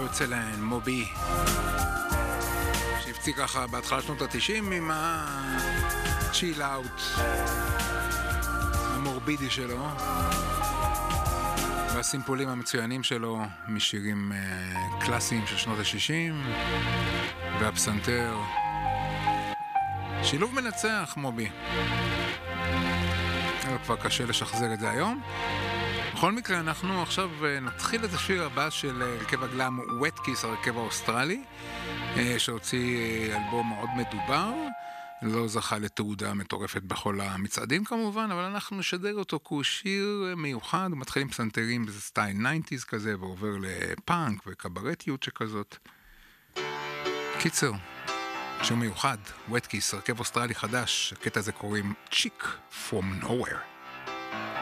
פורצלן, מובי, שהפציע ככה בהתחלה שנות ה-90 עם ה-chill out המורבידי שלו והסימפולים המצוינים שלו משירים קלאסיים של שנות ה-60 והפסנתר. שילוב מנצח, מובי. כבר קשה לשחזר את זה היום. בכל מקרה, אנחנו עכשיו נתחיל את השיר הבא של הרכב הגלם Wet Kiss, הרכב האוסטרלי, שהוציא אלבום מאוד מדובר. לא זכה לתעודה מטורפת בכל המצעדים כמובן, אבל אנחנו נשדר אותו כי הוא שיר מיוחד. הוא מתחיל עם פסנתרים בזה סטייל 90s כזה, ועובר לפאנק וקברטיות שכזאת. קיצר, שיר מיוחד, Wet Kiss, הרכב אוסטרלי חדש. הקטע הזה קוראים Chick from Nowhere.